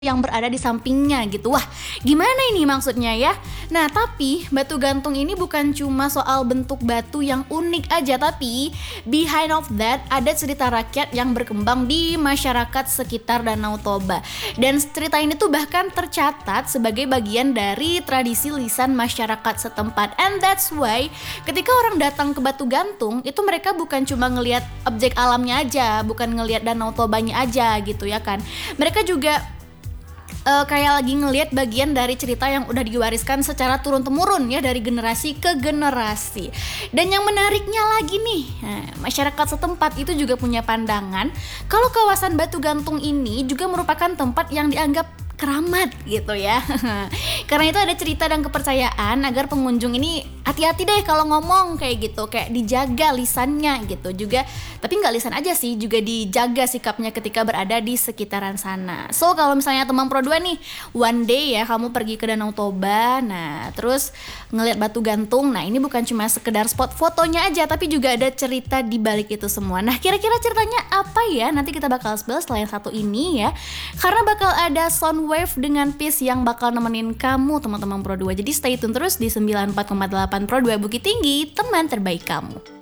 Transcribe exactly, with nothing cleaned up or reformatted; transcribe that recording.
yang berada di sampingnya gitu. Wah, gimana ini maksudnya ya? Nah, tapi batu gantung ini bukan cuma soal bentuk batu yang unik aja, tapi behind of that ada cerita rakyat yang berkembang di masyarakat sekitar Danau Toba. Dan cerita ini tuh bahkan tercatat sebagai bagian dari tradisi lisan masyarakat setempat. And that's why ketika orang datang ke batu gantung, itu mereka bukan cuma ngelihat objek alamnya aja, bukan ngelihat Danau Tobanya aja gitu ya kan. Mereka juga Uh, kayak lagi ngelihat bagian dari cerita yang udah diwariskan secara turun-temurun ya, dari generasi ke generasi. Dan yang menariknya lagi nih, nah, masyarakat setempat itu juga punya pandangan kalau kawasan batu gantung ini juga merupakan tempat yang dianggap keramat gitu ya. Karena itu ada cerita dan kepercayaan agar pengunjung ini hati-hati deh kalau ngomong kayak gitu, kayak dijaga lisannya gitu juga. Tapi nggak lisan aja sih, juga dijaga sikapnya ketika berada di sekitaran sana. So kalau misalnya teman Pro dua nih, one day ya kamu pergi ke Danau Toba, nah terus ngelihat batu gantung, nah ini bukan cuma sekedar spot fotonya aja, tapi juga ada cerita di balik itu semua. Nah kira-kira ceritanya apa ya? Nanti kita bakal spill setelah yang satu ini ya, karena bakal ada sound wave dengan Peace yang bakal nemenin kamu teman-teman Pro dua. Jadi stay tune terus di sembilan puluh empat koma delapan Pro dua Bukit Tinggi, teman terbaik kamu.